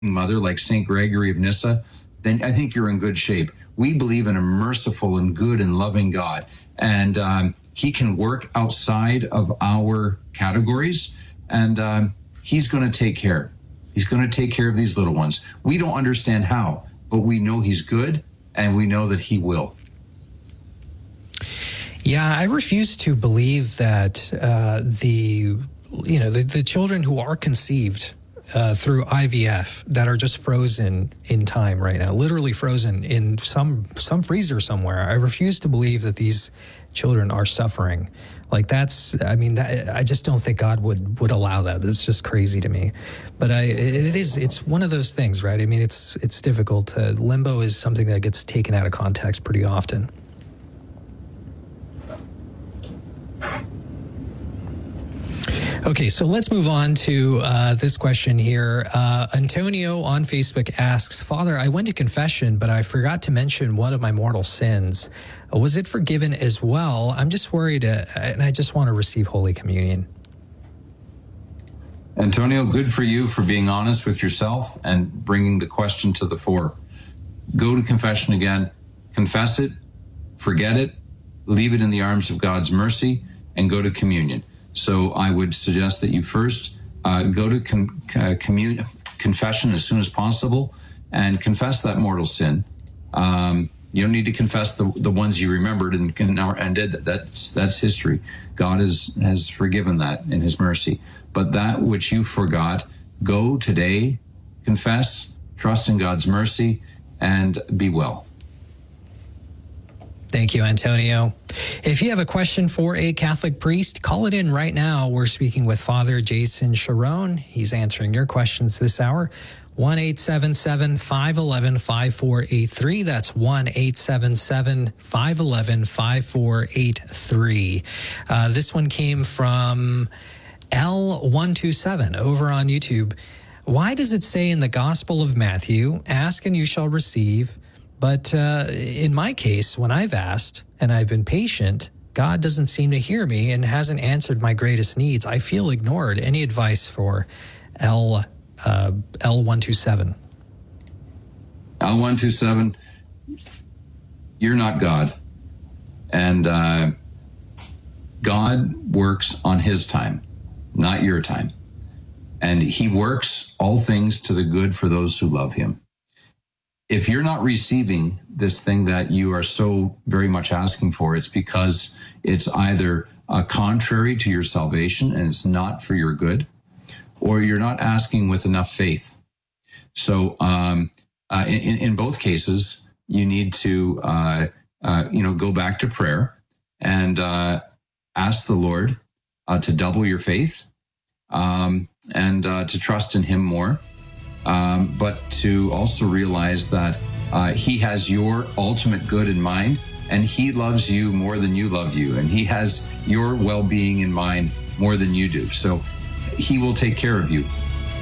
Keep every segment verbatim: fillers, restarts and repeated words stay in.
mother like Saint Gregory of Nyssa, then I think you're in good shape. We believe in a merciful and good and loving God, and um, he can work outside of our categories, and um, he's going to take care. He's going to take care of these little ones. We don't understand how, but we know he's good, and we know that he will. Yeah, I refuse to believe that uh, the, you know, the, the children who are conceived uh, through I V F that are just frozen in time right now, literally frozen in some some freezer somewhere. I refuse to believe that these children are suffering. Like that's, I mean, that, I just don't think God would, would allow that. That's just crazy to me. But I, it is, it's one of those things, right? I mean, it's, it's difficult. Uh, limbo is something that gets taken out of context pretty often. Okay, so let's move on to uh, this question here. Uh, Antonio on Facebook asks, Father, I went to confession, but I forgot to mention one of my mortal sins. Uh, was it forgiven as well? I'm just worried, uh, and I just want to receive Holy Communion. Antonio, good for you for being honest with yourself and bringing the question to the fore. Go to confession again, confess it, forget it, leave it in the arms of God's mercy, and go to communion. So I would suggest that you first uh, go to con- uh, commun- confession as soon as possible and confess that mortal sin. Um, you don't need to confess the the ones you remembered and and, and did. That's that's history. God has has forgiven that in His mercy. But that which you forgot, go today, confess, trust in God's mercy, and be well. Thank you, Antonio. If you have a question for a Catholic priest, call it in right now. We're speaking with Father Jason Sharon. He's answering your questions this hour. one eight seven seven, five one one, five four eight three. That's one eight seven seven, five one one, five four eight three. Uh, this one came from L one two seven over on YouTube. Why does it say in the Gospel of Matthew, ask and you shall receive? But uh, in my case, when I've asked and I've been patient, God doesn't seem to hear me and hasn't answered my greatest needs. I feel ignored. Any advice for L uh, L one two seven? L one two seven, you're not God. And uh, God works on His time, not your time. And He works all things to the good for those who love Him. If you're not receiving this thing that you are so very much asking for, it's because it's either uh, contrary to your salvation and it's not for your good, or you're not asking with enough faith. So um, uh, in, in both cases, you need to uh, uh, you know, go back to prayer and uh, ask the Lord uh, to double your faith um, and uh, to trust in Him more. Um, but to also realize that uh, He has your ultimate good in mind, and He loves you more than you love you, and He has your well-being in mind more than you do. So He will take care of you.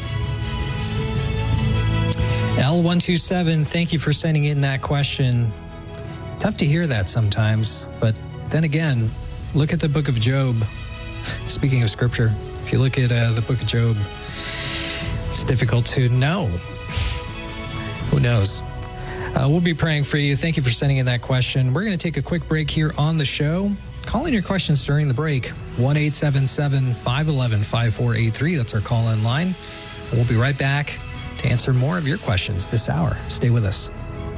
L one two seven, thank you for sending in that question. Tough to hear that sometimes, but then again, look at the book of Job. Speaking of scripture, if you look at uh, the book of Job, it's difficult to know. Who knows? Uh, we'll be praying for you. Thank you for sending in that question. We're going to take a quick break here on the show. Call in your questions during the break. one eight seven seven, five one one, five four eight three. That's our call-in line. We'll be right back to answer more of your questions this hour. Stay with us.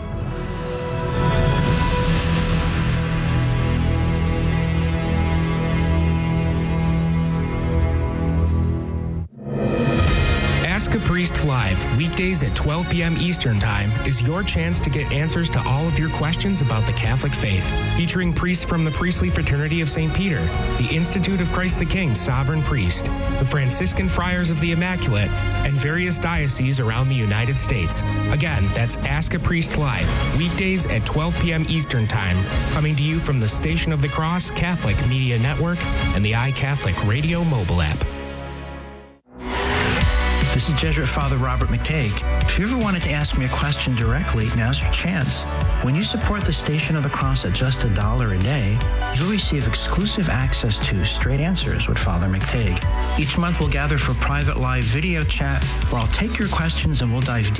Ask a Priest Live, weekdays at twelve p.m. Eastern Time, is your chance to get answers to all of your questions about the Catholic faith. Featuring priests from the Priestly Fraternity of Saint Peter, the Institute of Christ the King Sovereign Priest, the Franciscan Friars of the Immaculate, and various dioceses around the United States. Again, that's Ask a Priest Live, weekdays at twelve p.m. Eastern Time, coming to you from the Station of the Cross Catholic Media Network and the iCatholic Radio mobile app. The This is Jesuit Father Robert McTague. If you ever wanted to ask me a question directly, now's your chance. When you support the Station of the Cross at just a dollar a day, you'll receive exclusive access to Straight Answers with Father McTague. Each month we'll gather for private live video chat where I'll take your questions and we'll dive deep